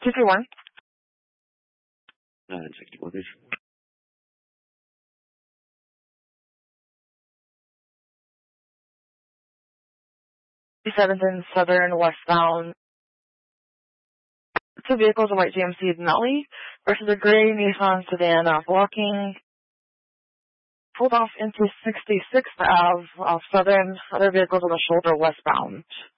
231. 961, please. 7th and Southern westbound. 2 vehicles, a white GMC Denali versus a gray Nissan sedan blocking. Pulled off into 66th Ave off Southern. Other vehicles on the shoulder westbound.